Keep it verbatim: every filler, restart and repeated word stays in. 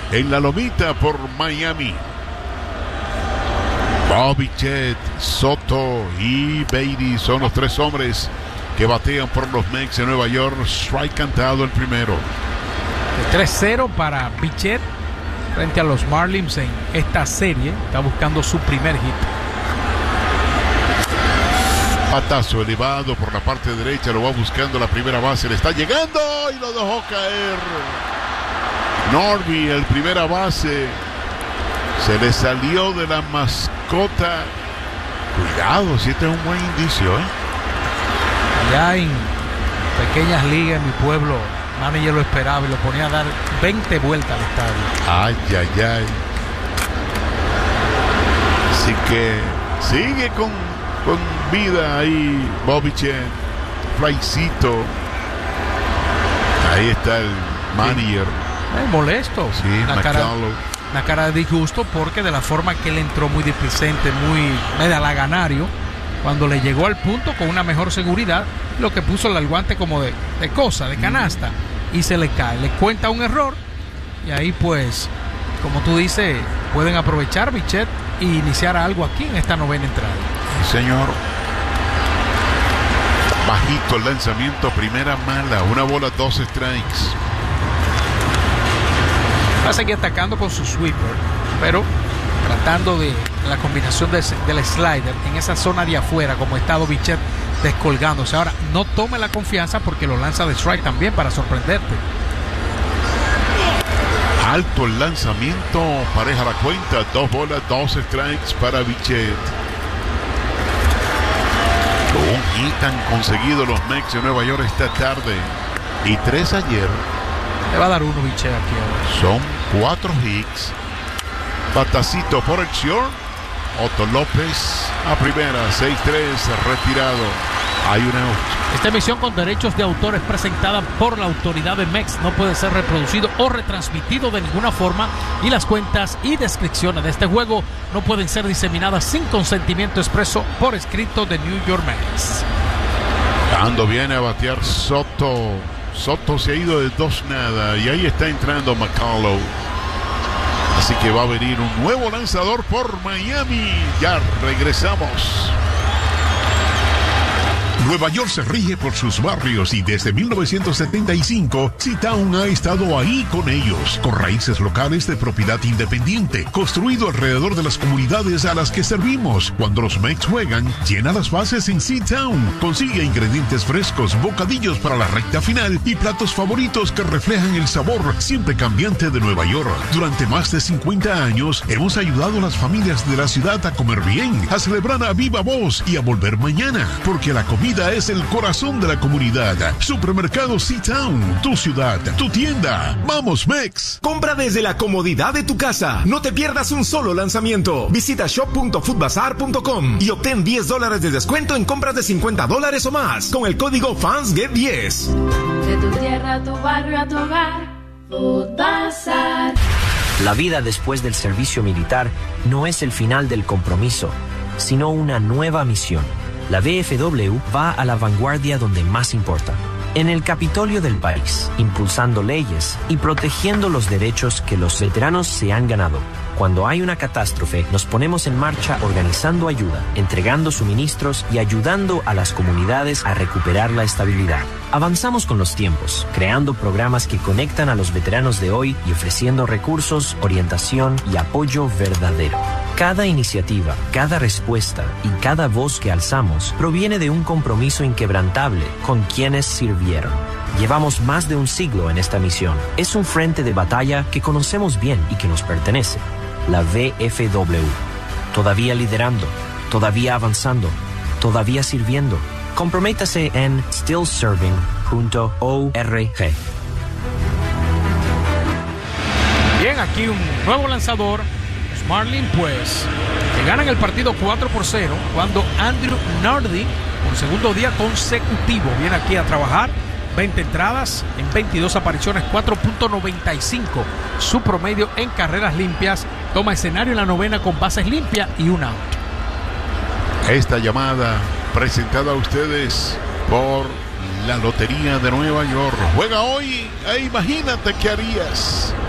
en la lomita por Miami. Bobby Chet, Soto y Beatty son los tres hombres que batean por los Mets de Nueva York. Strike cantado el primero. tres cero para Bichette frente a los Marlins en esta serie. Está buscando su primer hit. Patazo elevado por la parte derecha, lo va buscando la primera base, le está llegando y lo dejó caer. Norby, el primera base, se le salió de la mascota. Cuidado, si este es un buen indicio, ¿eh? Allá en pequeñas ligas en mi pueblo, manager lo esperaba y lo ponía a dar veinte vueltas al estadio. Ay, ay, ay. Así que sigue con, con vida ahí Bobby Chet, Flycito. Ahí está el manager. Es molesto. Sí, una cara, McCullough. una cara de disgusto porque de la forma que él entró muy displicente, muy medalaganario, cuando le llegó al punto con una mejor seguridad, lo que puso el guante como de, de cosa, de canasta, y se le cae, le cuenta un error, y ahí pues, como tú dices, pueden aprovechar Bichette y iniciar algo aquí en esta novena entrada. Sí, señor. Bajito el lanzamiento, primera mala, una bola, dos strikes. Va a seguir atacando con su sweeper, pero tratando de la combinación de, del slider en esa zona de afuera, como ha estado Bichette descolgándose. Ahora, no tome la confianza porque lo lanza de strike también para sorprenderte. Alto el lanzamiento, pareja la cuenta, dos bolas, dos strikes para Bichette. Un hit han conseguido los Mets de Nueva York esta tarde y tres ayer. Le va a dar uno Bichette aquí ahora. Son cuatro hits. Patacito por el short. Otto López a primera, seis tres, retirado. Hay una out. Esta emisión con derechos de autor es presentada por la autoridad de Mex. No puede ser reproducido o retransmitido de ninguna forma y las cuentas y descripciones de este juego no pueden ser diseminadas sin consentimiento expreso por escrito de New York Mets. Ando viene a batear Soto. Soto se ha ido de dos nada y ahí está entrando McCullough. Así que va a venir un nuevo lanzador por Miami. Ya regresamos. Nueva York se rige por sus barrios y desde mil novecientos setenta y cinco, C-Town ha estado ahí con ellos, con raíces locales de propiedad independiente, construido alrededor de las comunidades a las que servimos. Cuando los Mets juegan, llena las bases en C-Town. Consigue ingredientes frescos, bocadillos para la recta final y platos favoritos que reflejan el sabor siempre cambiante de Nueva York. Durante más de cincuenta años, hemos ayudado a las familias de la ciudad a comer bien, a celebrar a viva voz y a volver mañana, porque la comida es el corazón de la comunidad. Supermercado C-Town, tu ciudad, tu tienda. ¡Vamos, Mex! Compra desde la comodidad de tu casa. No te pierdas un solo lanzamiento. Visita shop punto food bazaar punto com y obtén diez dólares de descuento en compras de cincuenta dólares o más con el código Fans Get diez. De tu tierra a tu barrio a tu hogar, Food Bazaar. La vida después del servicio militar no es el final del compromiso, sino una nueva misión. La V F W va a la vanguardia donde más importa, en el Capitolio del país, impulsando leyes y protegiendo los derechos que los veteranos se han ganado. Cuando hay una catástrofe, nos ponemos en marcha organizando ayuda, entregando suministros y ayudando a las comunidades a recuperar la estabilidad. Avanzamos con los tiempos, creando programas que conectan a los veteranos de hoy y ofreciendo recursos, orientación y apoyo verdadero. Cada iniciativa, cada respuesta y cada voz que alzamos proviene de un compromiso inquebrantable con quienes sirvieron. Llevamos más de un siglo en esta misión. Es un frente de batalla que conocemos bien y que nos pertenece. La V F W. Todavía liderando, todavía avanzando, todavía sirviendo. Comprométase en still serving punto org. Bien, aquí un nuevo lanzador. Los Marlins pues que ganan el partido cuatro por cero cuando Andrew Nardi por segundo día consecutivo viene aquí a trabajar. veinte entradas en veintidós apariciones, cuatro punto noventa y cinco su promedio en carreras limpias. Toma escenario en la novena con bases limpias y un out. Esta llamada presentada a ustedes por la Lotería de Nueva York. Juega hoy e imagínate qué harías.